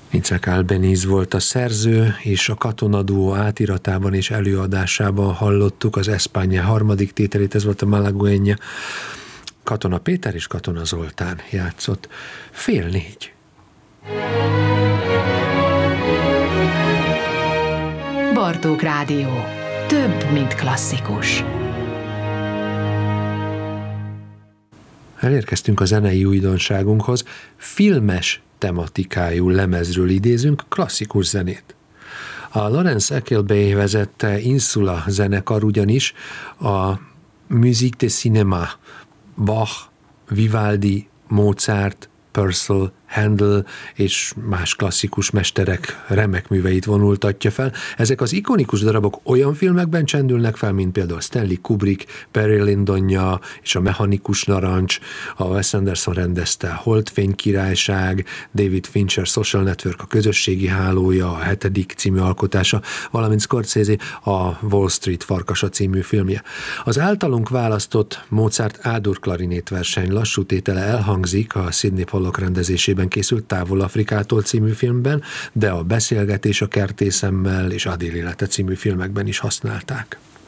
Vincent Albanese volt a szerző, és a Katonaduó átiratában és előadásában hallottuk az Espanya harmadik tételét, ez volt a Malagueña. Katona Péter és Katona Zoltán játszott. 3:30. Bartók Rádió. Több, mint klasszikus. Elérkeztünk a zenei újdonságunkhoz. Filmes tematikájú lemezről idézünk klasszikus zenét. A Lawrence Ecclebay vezette Insula zenekar ugyanis a Musique de Cinéma, Bach, Vivaldi, Mozart, Purcell, Handel és más klasszikus mesterek remek műveit vonultatja fel. Ezek az ikonikus darabok olyan filmekben csendülnek fel, mint például Stanley Kubrick, Barry Lyndonja és a Mechanikus Narancs, a Wes Anderson rendezte Holdfény királyság, David Fincher Social Network, a közösségi hálója, a 7. című alkotása, valamint Scorsese a Wall Street farkasa című filmje. Az általunk választott Mozart A-dur klarinét verseny lassú tétele elhangzik a Sidney Pollock rendezésében készült Távol Afrikától című filmben, de a Beszélgetés a kertészemmel és Adél élete című filmekben is használták.